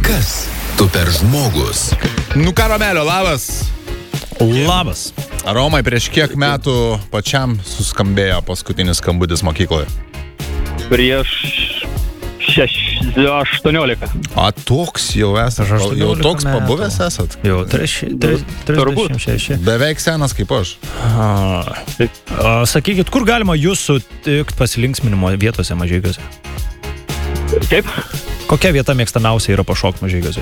Kas tu per žmogus? Nu ką, Romelio, labas. Labas. Romai, prieš kiek metų pačiam suskambėjo paskutinis skambutis mokykloje? Prieš 18. A, toks jau esat, jau toks metų. Pabuvęs esat? Jau 36. Beveik senas kaip aš. Sakykit, kur galima jūs sutikti pasilinksminimo vietose Mažeikiuose? Kaip? Kokia vieta mėgstamiausia yra pašokti Mažeikiuose?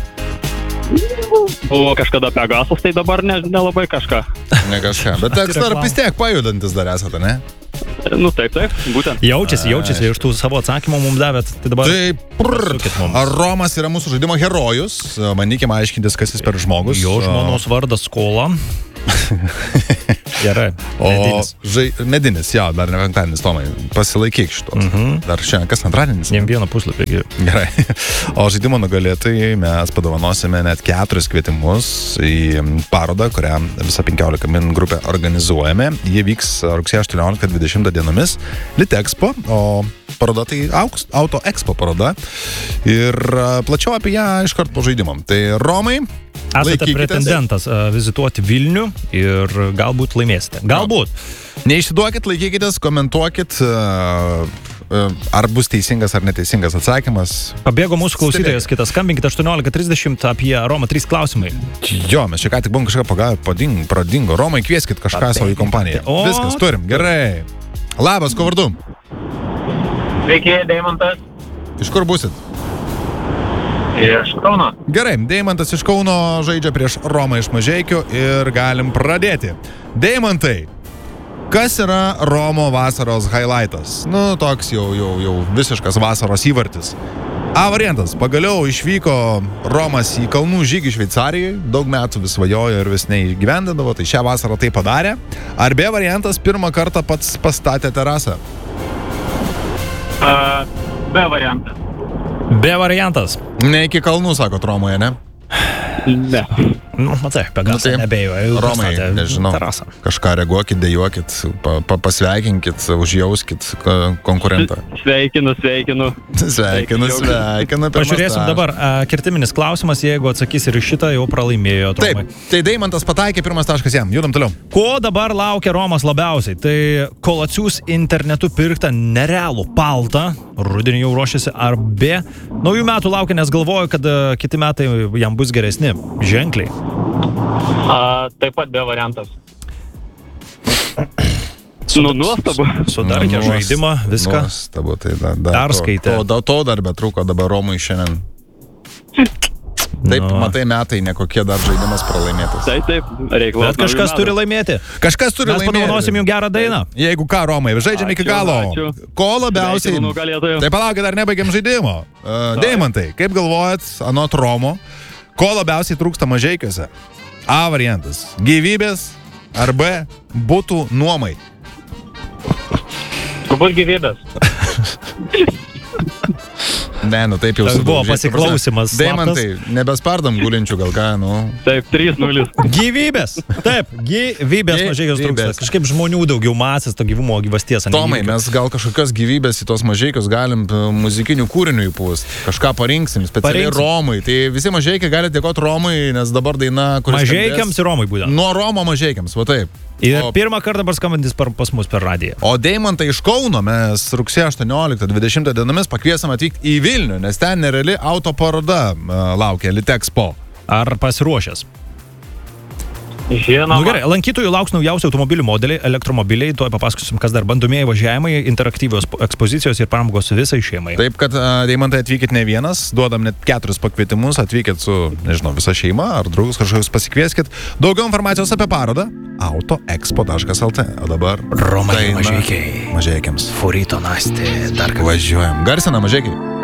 Buvo kažkada Pegasas, tai dabar nelabai kažką. Ne kažką, bet tarp vis tiek pajudantis dar esate, ne? Nu taip, būtent. Jaučiasi, iš tų savo atsakymų mums davėt. Tai dabar Ar Romas yra mūsų žaidimo herojus? Bandykime aiškintis, kas jis per žmogus. Jo žmonos vardas Skola. Gerai. Medinis, jo, dar ne penktadienis, Tomai. Pasilaikyk šitos. Dar šiandien, kas antradienis? Jiem vieną puslapį. Gerai. O žaidimo nugalėtojai mes padovanosime net 4 kvietimus į parodą, kurią visą 15 min grupę organizuojame. Jie vyks rugsėjo 18-20 dienomis Litexpo, o paroda tai Auto Expo paroda. Ir plačiau apie ją iškart po žaidimam. Tai Romai, esate pretendentas vizituoti Vilnių ir galbūt laimėsite. Galbūt. Neišsiduokit, laikykitės, komentuokit, ar bus teisingas ar neteisingas atsakymas. Pabėgo mūsų klausytojas kitas. Skambinkite 18:30 apie Romą 3 klausimai. Jo, mes čia ką tik buvom kažką pagavę, pradingo. Romai, kvieskit kažką savo į kompaniją. Viskas, turim, gerai. Labas, ko vardu? Sveiki, Deimantas. Iš kur būsit? Iš Kauno. Gerai, Deimantas iš Kauno žaidžia prieš Romą iš Mažeikių ir galim pradėti. Deimantai, kas yra Romo vasaros highlightas? Nu, toks jau visiškas vasaros įvartis. A variantas, pagaliau išvyko Romas į kalnų žygį Šveicarijoje, daug metų vis svajojo ir vis neįgyvendindavo, tai šią vasarą tai padarė. Ar B variantas, pirmą kartą pats pastatė terasą? B variantas. B variantas. Ne iki kalnų, sako Romoje, ne? Ne. Nu, matai, Pegasą nebėjau. Romai, nežinau, terasą. Kažką reaguokit, dejuokit, pasveikinkit, užjauskit konkurentą. Sveikinu. Pažiūrėsim dabar, kirtiminis klausimas, jeigu atsakys ir šitą, jau pralaimėjo Romai. Taip, tai Deimantas pataikė, pirmas taškas jam, judam toliau. Ko dabar laukia Romas labiausiai? Tai kol atsiūs internetu pirktą nerealų paltą, rudenį jau ruošiasi, ar B, naujų metų laukia, nes galvoju, kad kiti metai jam bus geresni, ženkliai. Taip pat B variantas. Nuostabu. Sudarkė žaidimą, viską. Nuostabu, tai Perskaitė. To dar betrūko dabar Romui šiandien. Taip, matai, metai nekokie dar žaidimas pralaimėtas. Taip, reiklas. Bet kažkas turi laimėti. Kažkas turi laimėti. Mes padovanosim jums gerą dainą. Jeigu ką, Romai, žaidžiam iki galo. Ačiū. Ko labiausiai... Tai palaukit, dar nebaigiam žaidimo. Deimantai, kaip galvojat, anot Romo, ko labiausiai trūksta Mažeikiuose? A variantas. Gyvybės ar B butų nuomai? Turbūt gyvybės. Ne, nu taip jau buvo pasiklausimas. Deimantai, nebespardam gulinčių gal ką, nu. Taip, 3-0. Gyvybės. Taip, gyvybės Mažeikiuose trūksta. Kažkaip žmonių daugiau masės, to gyvumo gyvasties. Tomai, mes gal kažkokios gyvybės į tos Mažeikius galim muzikinių kūrinių įpūst. Kažką parinksim, specialiai Romui. Tai visi Mažeikiai gali dėkoti Romui, nes dabar daina, kuris Mažeikiams ir Romui būtent. Nuo Romo Mažeikiams, va taip. Ir pirmą kartą dabar skambantis pas mus per radiją. O Deimantai iš Kauno mes rugsėjo 18-20 dienomis pakviesam atvykti į Vilnių, nes ten nereali auto paroda laukia Litexpo. Ar pasiruošęs? Žinoma. Nu gerai, lankytojų lauks naujausi automobilių modeliai, elektromobiliai, tuoj papasakosim, kas dar bandomieji važiavimai, interaktyvios ekspozicijos ir pramogos visai šeimai. Taip, kad Deimantai atvykit ne vienas, duodam net 4 pakvietimus, atvykit su, nežinau, visa šeima ar draugus kažkokius pasikvieskit. Daugiau informacijos apie parodą autoexpo.lt. O dabar Romai Mažeikiai. Mažeikiams. Furito Nasti. Važiuojam. Garsina Mažeikiai.